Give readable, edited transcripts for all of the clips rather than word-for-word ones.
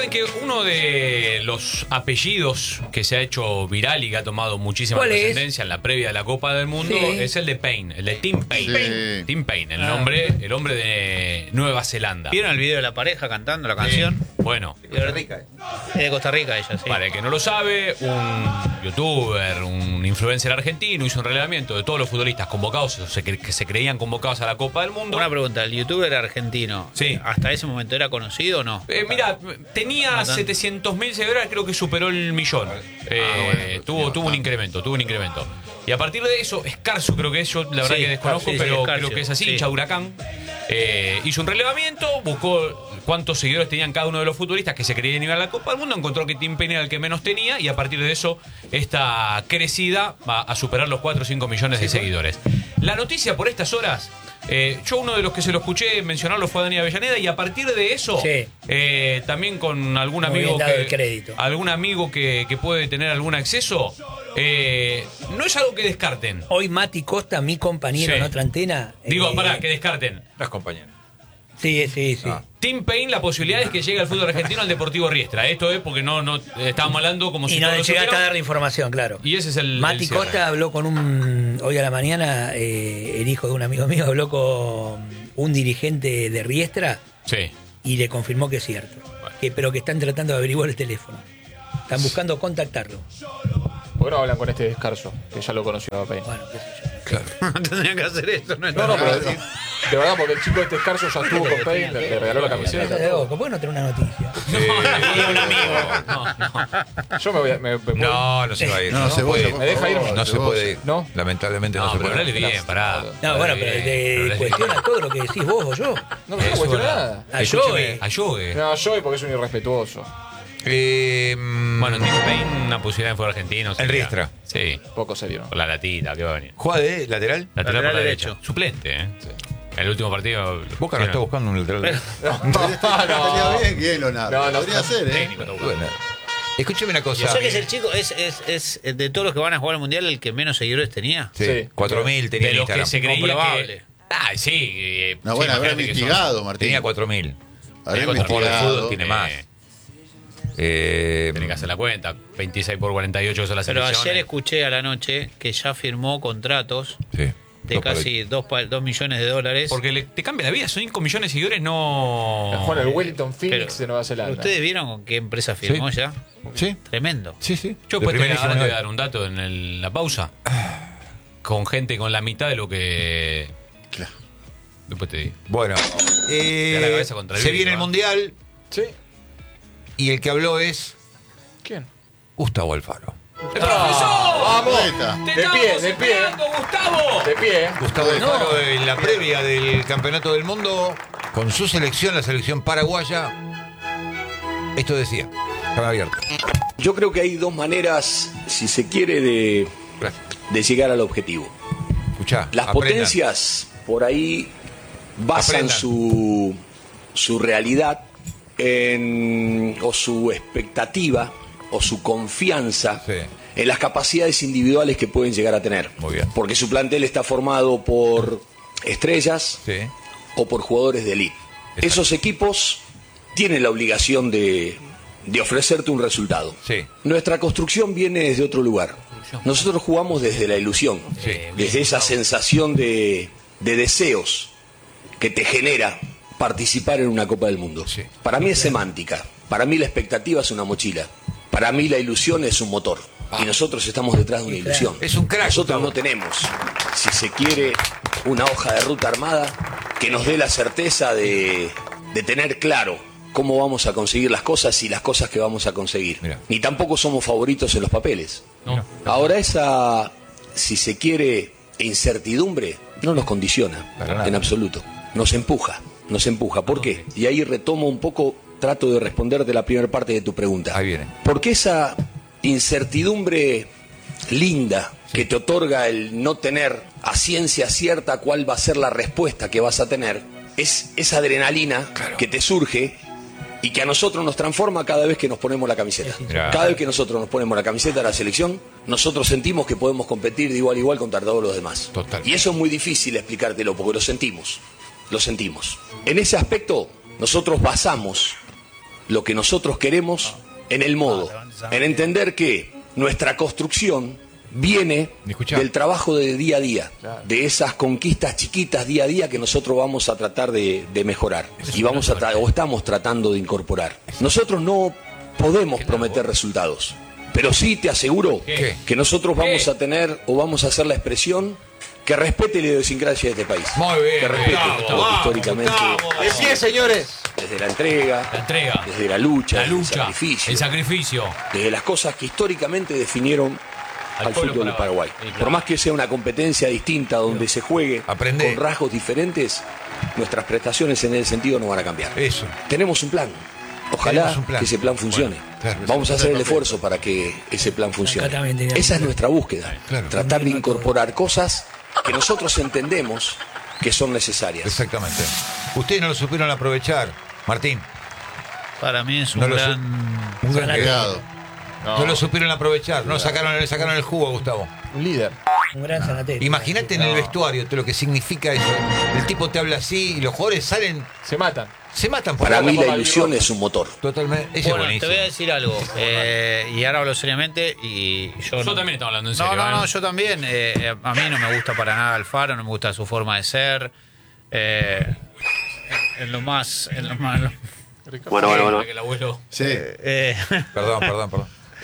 saben que uno de los apellidos que se ha hecho viral y que ha tomado muchísima trascendencia en la previa de la Copa del Mundo es el de Payne, el de Tim Payne. Sí. Tim Payne, el hombre de Nueva Zelanda. ¿Vieron el video de la pareja cantando la canción? Bueno, Es de Costa Rica ella, sí. para el que no lo sabe, un youtuber, un influencer argentino hizo un relevamiento de todos los futbolistas convocados, que se creían convocados a la Copa del Mundo. Una pregunta, ¿el youtuber argentino hasta ese momento era conocido o no? Mira, tenía 700.000 seguidores, creo que superó el millón. Tuvo un incremento. Y a partir de eso, Escarzo creo que es, yo la verdad que desconozco, pero creo que es así, hincha de Huracán. Hizo un relevamiento, buscó cuántos seguidores tenían cada uno de los futbolistas que se creían ir a la Copa del Mundo, encontró que Tim Payne era el que menos tenía y a partir de eso esta crecida va a superar los 4 o 5 millones de seguidores. La noticia por estas horas, yo uno de los que se lo escuché mencionarlo fue a Dani Avellaneda y a partir de eso, también con algún amigo que puede tener algún acceso, no es algo que descarten. Hoy Mati Costa, mi compañero en otra antena. Digo, que descarten. No es compañero. Sí. Tim Payne, la posibilidad es que llegue al fútbol argentino al Deportivo Riestra. Esto es porque no estábamos hablando como si y no todos lo llegaste a supieran. dar la información, claro. Y ese es el Mati cierre. Costa habló con hoy a la mañana, el hijo de un amigo mío habló con un dirigente de Riestra y le confirmó que es cierto. Pero que están tratando de averiguar el teléfono. Están buscando contactarlo. ¿Por qué no hablan con este Descarso? Que ya lo conoció a Payne. Bueno, qué sé yo. Claro. Tendrían que hacer esto, ¿no? No, pero de verdad, porque el chico de este Descarso ya estuvo con Payne, le regaló la camiseta. ¿Por qué no tener una noticia? Un amigo. Yo me voy a... No se va a ir. No se puede. ¿Me deja irme? No se puede ir. ¿No? Lamentablemente no se pero puede. hablale bien, pará. No, bueno, pero te cuestiona todo lo que decís vos o yo. No me cuestiona nada. A Joey. A Joey. No, yo porque es un irrespetuoso. Bueno, Tim Payne, una posibilidad en fútbol argentino. El Riestra. Sí. Poco serio, ¿no? Con la latita, que va a venir. ¿Juega de lateral? Lateral por la derecho. derecha. Suplente, ¿eh? Sí. El último partido. Boca no está buscando un lateral derecho. Estaría bien que Leonardo. Podría ser, ¿eh? Técnico, está Bueno. Escúcheme una cosa. O sea que es el chico, es de todos los que van a jugar al Mundial el que menos seguidores tenía. Sí, Sí. 4.000 tenía de en los que Instagram. se creía Comprobable. que... sí. No, bueno, habrá imagínate que son- investigado, Martín. Tenía 4.000. Habrá El jugador de fútbol investigado. tiene más. Tiene que hacer la cuenta. 26 por 48 que son las Pero selecciones. ayer escuché a la noche que ya firmó contratos Sí. de casi 2 millones de dólares. Porque te cambia la vida. Son 5 millones de seguidores, no... Juega en el Wellington Phoenix Pero, de Nueva Zelanda. ¿ustedes vieron con qué empresa firmó ya? Sí. Tremendo. Sí, sí. Yo De después primerísimo ahora te voy a nivel. dar un dato en la pausa. Con gente con la mitad de lo que... Claro. Después te digo. Bueno, da la cabeza contra el se vidrio, viene el ¿no? Mundial Sí. y el que habló es ¿Quién? Gustavo Alfaro. ¡Vamos! Poeta. ¡Te De estamos pie, de pie. esperando, Gustavo! De pie, ¿eh? Gustavo Alfaro en la previa del Campeonato del Mundo con su selección, la selección paraguaya. Esto decía, estaba abierto. Yo creo que hay dos maneras, si se quiere, de llegar al objetivo. Escuchá, Las aprendan. potencias por ahí basan Aprendan. su realidad o su expectativa o su confianza Sí. en las capacidades individuales que pueden llegar a tener. Muy bien. Porque su plantel está formado por estrellas Sí. o por jugadores de elite. Exacto. Esos equipos tienen la obligación de ofrecerte un resultado. Sí. Nuestra construcción viene desde otro lugar. Nosotros jugamos desde la ilusión, Sí. desde esa sensación de deseos que te genera participar en una Copa del Mundo. Sí. Para mí es semántica, para mí la expectativa es una mochila, para mí la ilusión es un motor. Y nosotros estamos detrás de una ilusión. Es un crack, Nosotros Gustavo. no tenemos, si se quiere, una hoja de ruta armada que nos dé la certeza de tener claro cómo vamos a conseguir las cosas y las cosas que vamos a conseguir. Mirá. Ni tampoco somos favoritos en los papeles. No. Ahora esa, si se quiere, incertidumbre no nos condiciona Para nada. en absoluto. Nos empuja. ¿Por qué? Y ahí retomo un poco, trato de responderte la primera parte de tu pregunta. Ahí viene. Porque esa incertidumbre linda que te otorga el no tener a ciencia cierta cuál va a ser la respuesta que vas a tener, es esa adrenalina que te surge y que a nosotros nos transforma cada vez que nos ponemos la camiseta. Mirá. Cada vez que nosotros nos ponemos la camiseta de la selección, nosotros sentimos que podemos competir de igual a igual contra todos los demás. Total. Y eso es muy difícil explicártelo porque lo sentimos. Lo sentimos. En ese aspecto, nosotros basamos lo que nosotros queremos en el modo, en entender que nuestra construcción viene del trabajo de día a día, de esas conquistas chiquitas día a día que nosotros vamos a tratar de mejorar y o estamos tratando de incorporar. Nosotros no podemos prometer resultados, pero sí te aseguro que nosotros vamos a tener o vamos a hacer la expresión que respete la idiosincrasia de este país. Muy bien. Que respete lo que históricamente. ¡De pie, señores! Desde la entrega, desde la lucha, el sacrificio, desde las cosas que históricamente definieron al fútbol de Paraguay. Por más que sea una competencia distinta donde se juegue con rasgos diferentes, nuestras prestaciones en ese sentido no van a cambiar. Eso. Tenemos un plan. Ojalá que ese plan funcione. Vamos a hacer el esfuerzo para que ese plan funcione. Esa es nuestra búsqueda. Tratar de incorporar cosas que nosotros entendemos que son necesarias. Exactamente. Ustedes no lo supieron aprovechar, Martín. Para mí es un gran quedado. No lo supieron aprovechar, no le sacaron el jugo a Gustavo. Un líder. Un gran sanatero. Imagínate en el vestuario lo que significa eso. El tipo te habla así y los jugadores salen. Se matan. Para mí la ilusión es un motor. Totalmente. Bueno, te voy a decir algo. Y ahora hablo seriamente. Y yo también estaba hablando en serio. No, yo también. A mí no me gusta para nada Alfaro, no me gusta su forma de ser. En lo más. Bueno. Que el abuelo. Sí. Perdón.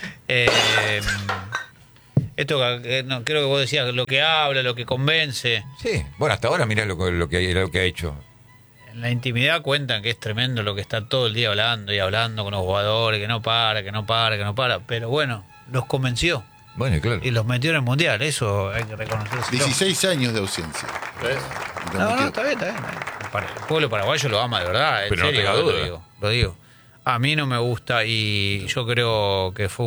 Esto creo que vos decías, lo que habla, lo que convence. Sí, bueno, hasta ahora mirá lo que ha hecho. En la intimidad cuentan que es tremendo lo que está todo el día hablando con los jugadores, que no para. Pero bueno, los convenció. Bueno, claro. Y los metió en el Mundial, eso hay que reconocerlo. 16 años de ausencia. No, está bien. El pueblo paraguayo lo ama de verdad, en pero serio, no tenga duda. lo digo. A mí no me gusta y yo creo que fue